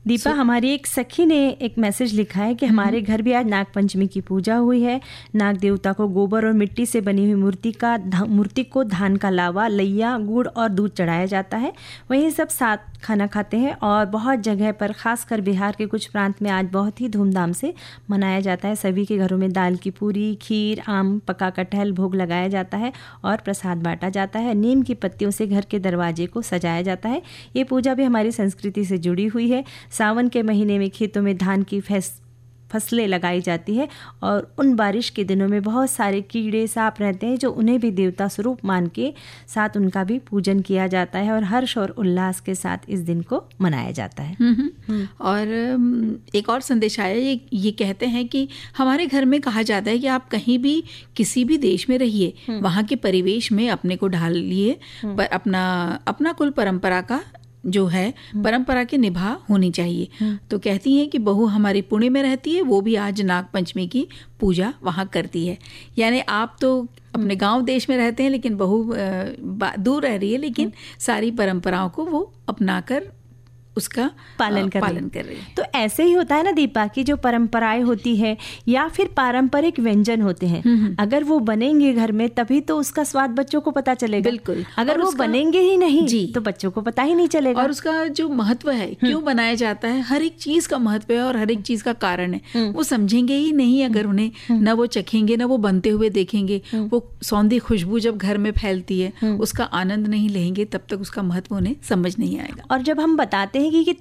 दीपा, हमारी एक सखी ने एक मैसेज लिखा है कि हमारे घर भी आज नाग पंचमी की पूजा हुई है। नाग देवता को गोबर और मिट्टी से बनी हुई मूर्ति को धान का लावा, लैया, गुड़ और दूध चढ़ाया जाता है। वहीं सब साथ खाना खाते हैं और बहुत जगह पर, खासकर बिहार के कुछ प्रांत में आज बहुत ही धूमधाम से मनाया जाता है। सभी के घरों में दाल की पूरी, खीर, आम, पका कटहल भोग लगाया जाता है और प्रसाद बांटा जाता है। नीम की पत्तियों से घर के दरवाजे को सजाया जाता है। ये पूजा भी हमारी संस्कृति से जुड़ी हुई है। सावन के महीने में खेतों में धान की फसलें लगाई जाती है और उन बारिश के दिनों में बहुत सारे कीड़े सांप रहते हैं, जो उन्हें भी देवता स्वरूप मान के साथ उनका भी पूजन किया जाता है और हर्ष और उल्लास के साथ इस दिन को मनाया जाता है। और एक और संदेश आया, ये कहते हैं कि हमारे घर में कहा जाता है कि आप कहीं भी किसी भी देश में रहिए, वहाँ के परिवेश में अपने को ढाल लिए, पर अपना कुल परंपरा का जो है परंपरा के निभा होनी चाहिए। तो कहती हैं कि बहू हमारी पुणे में रहती है, वो भी आज नाग पंचमी की पूजा वहाँ करती है। यानी आप तो अपने गांव देश में रहते हैं, लेकिन बहू दूर रह रही है, लेकिन सारी परंपराओं को वो अपनाकर उसका पालन कर रही है। तो ऐसे ही होता है ना दीपा, की जो परंपराएं होती है या फिर पारंपरिक व्यंजन होते हैं, अगर वो बनेंगे घर में तभी तो उसका स्वाद बच्चों को पता चलेगा। बिल्कुल। अगर वो बनेंगे ही नहीं तो बच्चों को पता ही नहीं चलेगा। और उसका जो महत्व है, क्यों बनाया जाता है, हर एक चीज का महत्व है और हर एक चीज का कारण है, वो समझेंगे ही नहीं अगर उन्हें न वो चखेंगे, न वो बनते हुए देखेंगे। वो सौंधी खुशबू जब घर में फैलती है, उसका आनंद नहीं लेंगे, तब तक उसका महत्व उन्हें समझ नहीं आएगा। और जब हम बताते हैं कि